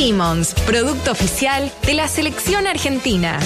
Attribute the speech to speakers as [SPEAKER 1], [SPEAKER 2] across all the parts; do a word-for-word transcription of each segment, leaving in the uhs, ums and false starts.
[SPEAKER 1] Simmons, producto oficial de la selección argentina.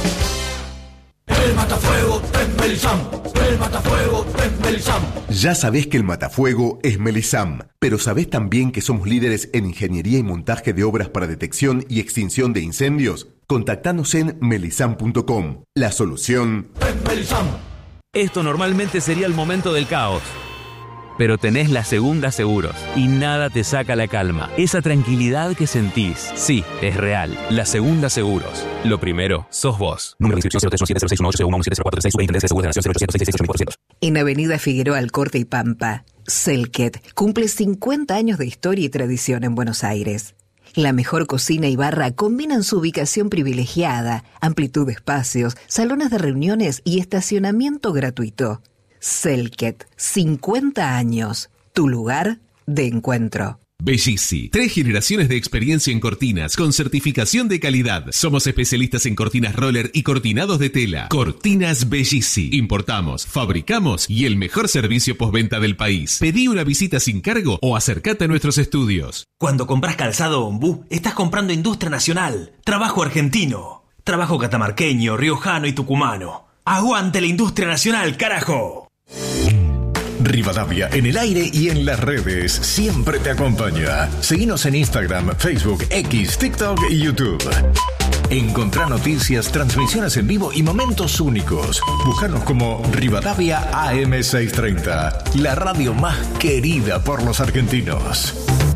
[SPEAKER 2] El matafuego es Melisam, el matafuego es Melisam.
[SPEAKER 3] Ya sabés que el matafuego es Melisam, pero ¿sabés también que somos líderes en ingeniería y montaje de obras para detección y extinción de incendios? Contactanos en melisam punto com. La solución
[SPEAKER 2] es Melisam.
[SPEAKER 4] Esto normalmente sería el momento del caos. Pero tenés la Segunda Seguros y nada te saca la calma. Esa tranquilidad que sentís, sí, es real. La Segunda Seguros. Lo primero, sos vos. Número de inscripción cero tres uno siete cero seis uno ocho cero uno uno siete cero cuatro tres seis. Superintendencia de Seguros de la Nación cero ochocientos sesenta y seis ocho mil cuatrocientos.
[SPEAKER 5] En Avenida Figueroa Alcorte y Pampa, Selket cumple cincuenta años de historia y tradición en Buenos Aires. La mejor cocina y barra combinan su ubicación privilegiada, amplitud de espacios, salones de reuniones y estacionamiento gratuito. Selket, cincuenta años, tu lugar de encuentro.
[SPEAKER 6] Bellissi, tres generaciones de experiencia en cortinas con certificación de calidad. Somos especialistas en cortinas roller y cortinados de tela. Cortinas Bellissi. Importamos, fabricamos y el mejor servicio postventa del país. Pedí una visita sin cargo o acércate a nuestros estudios.
[SPEAKER 7] Cuando compras calzado Ombú, estás comprando industria nacional, trabajo argentino, trabajo catamarqueño, riojano y tucumano. ¡Aguante la industria nacional, carajo!
[SPEAKER 8] Rivadavia en el aire y en las redes siempre te acompaña. Seguinos en Instagram, Facebook, X, TikTok y YouTube. Encontrá noticias, transmisiones en vivo y momentos únicos. Búscanos como Rivadavia A M seiscientos treinta, la radio más querida por los argentinos.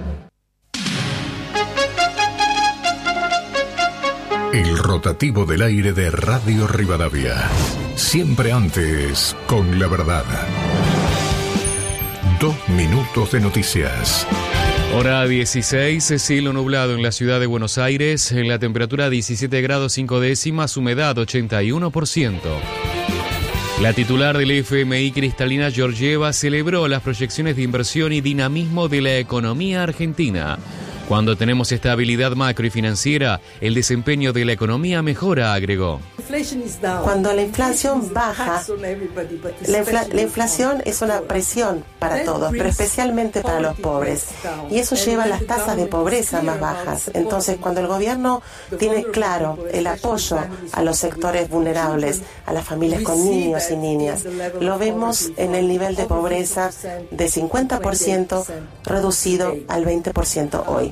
[SPEAKER 8] El rotativo del aire de Radio Rivadavia. Siempre antes, con la verdad. Dos minutos de noticias.
[SPEAKER 9] Hora dieciséis, cielo nublado en la ciudad de Buenos Aires, en la temperatura diecisiete grados cinco décimas, humedad ochenta y uno por ciento. La titular del F M I, Cristalina Georgieva, celebró las proyecciones de inversión y dinamismo de la economía argentina. Cuando tenemos estabilidad macro y financiera, el desempeño de la economía mejora, agregó.
[SPEAKER 10] Cuando la inflación baja, la, infla, la inflación es una presión para todos, pero especialmente para los pobres. Y eso lleva a las tasas de pobreza más bajas. Entonces, cuando el gobierno tiene claro el apoyo a los sectores vulnerables, a las familias con niños y niñas, lo vemos en el nivel de pobreza de cincuenta por ciento reducido al veinte por ciento hoy.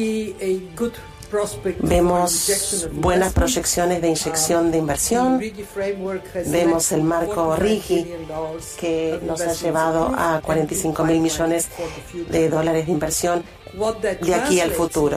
[SPEAKER 10] Vemos buenas proyecciones de inyección de inversión. Vemos el marco RIGI, que nos ha llevado a cuarenta y cinco mil millones de dólares de inversión de aquí al futuro.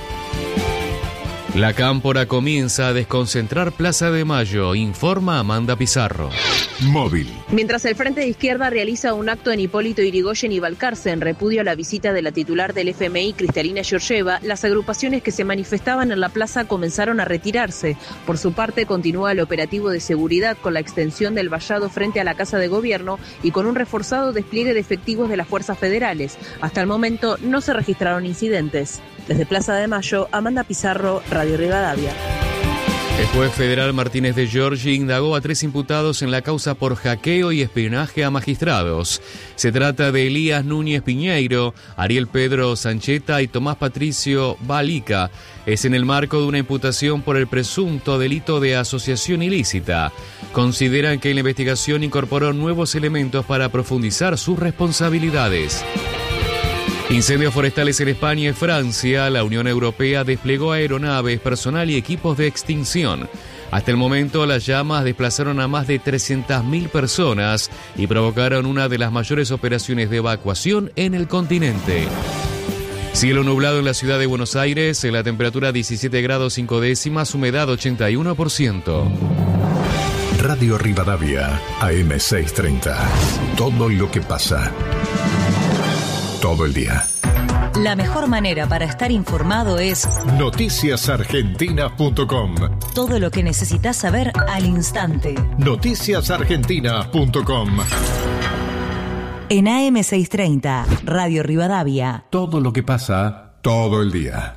[SPEAKER 9] La cámpora comienza a desconcentrar Plaza de Mayo, informa Amanda Pizarro.
[SPEAKER 8] Móvil.
[SPEAKER 11] Mientras el Frente de Izquierda realiza un acto en Hipólito Yrigoyen y Balcarce en repudio a la visita de la titular del F M I, Cristalina Georgieva, las agrupaciones que se manifestaban en la plaza comenzaron a retirarse. Por su parte, continúa el operativo de seguridad con la extensión del vallado frente a la Casa de Gobierno y con un reforzado despliegue de efectivos de las fuerzas federales. Hasta el momento no se registraron incidentes. Desde Plaza de Mayo, Amanda Pizarro, Radio Rivadavia.
[SPEAKER 9] El juez federal Martínez de Giorgi indagó a tres imputados en la causa por hackeo y espionaje a magistrados. Se trata de Elías Núñez Piñeiro, Ariel Pedro Sancheta y Tomás Patricio Balica. Es en el marco de una imputación por el presunto delito de asociación ilícita. Consideran que la investigación incorporó nuevos elementos para profundizar sus responsabilidades. Incendios forestales en España y Francia. La Unión Europea desplegó aeronaves, personal y equipos de extinción. Hasta el momento, las llamas desplazaron a más de trescientas mil personas y provocaron una de las mayores operaciones de evacuación en el continente. Cielo nublado en la ciudad de Buenos Aires, en la temperatura diecisiete grados cinco décimas, humedad ochenta y uno por ciento.
[SPEAKER 8] Radio Rivadavia, A M seiscientos treinta. Todo lo que pasa. Todo el día.
[SPEAKER 12] La mejor manera para estar informado es
[SPEAKER 8] noticias argentinas punto com.
[SPEAKER 12] Todo lo que necesitas saber al instante.
[SPEAKER 8] noticias argentinas punto com.
[SPEAKER 12] En A M seiscientos treinta, Radio Rivadavia.
[SPEAKER 8] Todo lo que pasa, todo el día.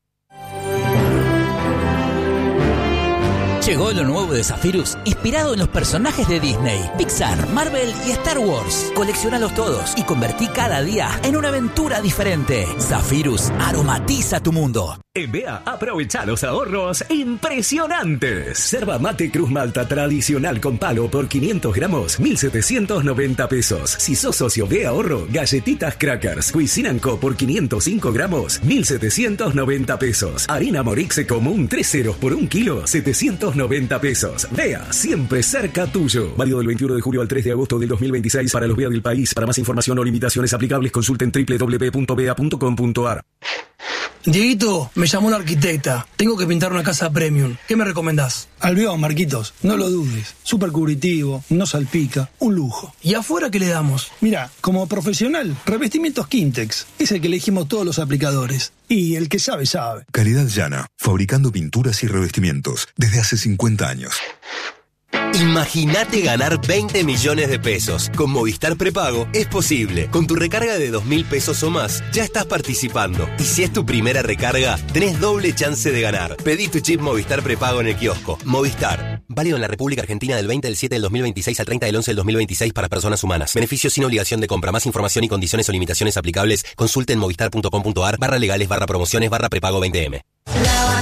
[SPEAKER 13] Llegó lo nuevo de Zephyrus, inspirado en los personajes de Disney, Pixar, Marvel y Star Wars. Coleccionalos todos y convertí cada día en una aventura diferente. Zephyrus aromatiza tu mundo.
[SPEAKER 14] En B E A, aprovecha los ahorros impresionantes. Yerba mate Cruz Malta tradicional con palo por quinientos gramos, mil setecientos noventa pesos. Si sos socio B E A Ahorro, galletitas Crackers Cuisine Co por quinientos cinco gramos, mil setecientos noventa pesos. Harina Morixe común tres ceros por un kilo, setecientos noventa pesos. B E A, siempre cerca tuyo. Válido del veintiuno de julio al tres de agosto del dos mil veintiséis para los B E A del país. Para más información o limitaciones aplicables, consulten doble u doble u doble u punto b e a punto com punto a r.
[SPEAKER 15] Dieguito, me llamó la arquitecta. Tengo que pintar una casa premium. ¿Qué me recomendás?
[SPEAKER 16] Alveón, Marquitos, no lo dudes. Súper cubritivo, no salpica, un lujo.
[SPEAKER 15] ¿Y afuera qué le damos?
[SPEAKER 16] Mira, como profesional, revestimientos Quintex. Es el que elegimos todos los aplicadores. Y el que sabe, sabe.
[SPEAKER 17] Calidad Llana, fabricando pinturas y revestimientos desde hace cincuenta años.
[SPEAKER 18] Imagínate ganar veinte millones de pesos. Con Movistar Prepago es posible. Con tu recarga de dos mil pesos o más, ya estás participando. Y si es tu primera recarga, tenés doble chance de ganar. Pedí tu chip Movistar Prepago en el kiosco. Movistar. Válido en la República Argentina del veinte del siete del dos mil veintiséis al treinta del once del dos mil veintiséis para personas humanas. Beneficio sin obligación de compra. Más información y condiciones o limitaciones aplicables. Consulte en movistar punto com punto a r barra legales barra promociones barra prepago veinte eme.